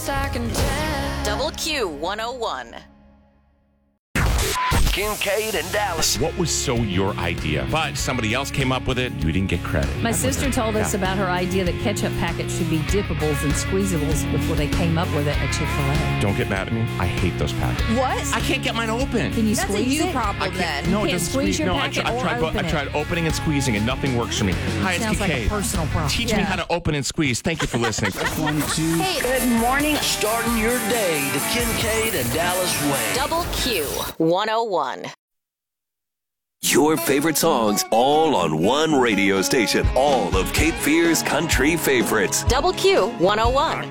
best I can tell. Double Q 101. Kincaid and Dallas. What was so your idea? But somebody else came up with it. You didn't get credit. My sister told us about her idea that ketchup packets should be dippables and squeezables before they came up with it at Chick-fil-A. Don't get mad at me. I hate those packets. What? I can't get mine open. Can you That's a squeeze you it? problem then. No, You it can't doesn't squeeze your No, packet or I've open it. tried opening and squeezing, and nothing works for me. Hi, it's Sounds like a Kincaid. personal problem. Teach me how to open and squeeze. Thank you for listening. Hey, Good morning. Starting your day the Kincaid and Dallas way. Double Q 101. Your favorite songs all on one radio station. All of Cape Fear's country favorites. Double Q 101.